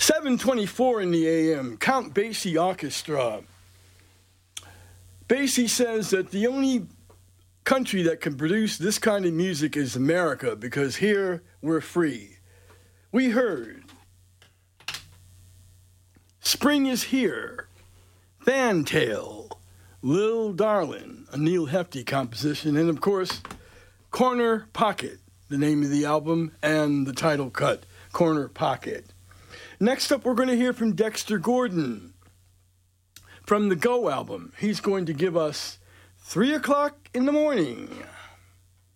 7:24 in the a.m., Count Basie Orchestra. Basie says that the only country that can produce this kind of music is America, because here we're free. We heard Spring is Here, Fantail, Lil Darlin', a Neil Hefti composition, and of course, Corner Pocket, the name of the album and the title cut, Corner Pocket. Next up, we're going to hear from Dexter Gordon from the Go album. He's going to give us 3 o'clock in the morning.